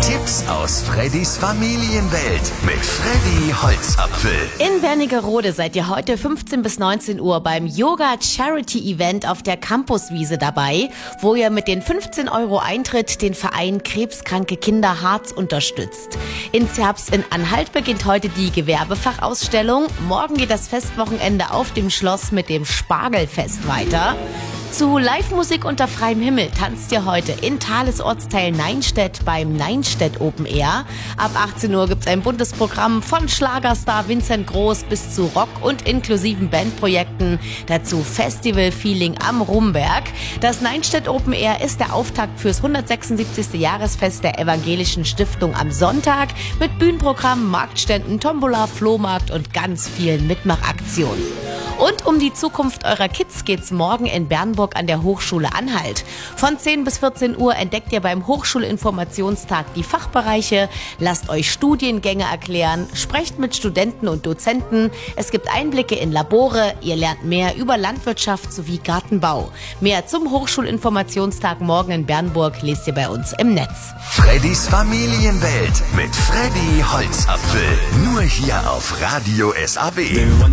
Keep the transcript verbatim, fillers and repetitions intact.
Tipps aus Freddys Familienwelt mit Freddy Holzapfel. In Wernigerode seid ihr heute fünfzehn bis neunzehn Uhr beim Yoga Charity Event auf der Campuswiese dabei, wo ihr mit den fünfzehn Euro Eintritt den Verein Krebskranke Kinder Harz unterstützt. In Zerbst in Anhalt beginnt heute die Gewerbefachausstellung. Morgen geht das Festwochenende auf dem Schloss mit dem Spargelfest weiter. Zu Live-Musik unter freiem Himmel tanzt ihr heute in Thales Ortsteil Neinstedt beim Neinstedt Open Air. Ab achtzehn Uhr gibt's ein buntes Programm von Schlagerstar Vincent Groß bis zu Rock- und inklusiven Bandprojekten. Dazu Festival-Feeling am Rumberg. Das Neinstedt Open Air ist der Auftakt fürs hundertsechsundsiebzigste Jahresfest der Evangelischen Stiftung am Sonntag mit Bühnenprogramm, Marktständen, Tombola, Flohmarkt und ganz vielen Mitmachaktionen. Und um die Zukunft eurer Kids geht's morgen in Bernburg an der Hochschule Anhalt. Von zehn bis vierzehn Uhr entdeckt ihr beim Hochschulinformationstag die Fachbereiche, lasst euch Studiengänge erklären, sprecht mit Studenten und Dozenten. Es gibt Einblicke in Labore, ihr lernt mehr über Landwirtschaft sowie Gartenbau. Mehr zum Hochschulinformationstag morgen in Bernburg lest ihr bei uns im Netz. Freddys Familienwelt mit Freddy Holzapfel. Nur hier auf Radio S A B.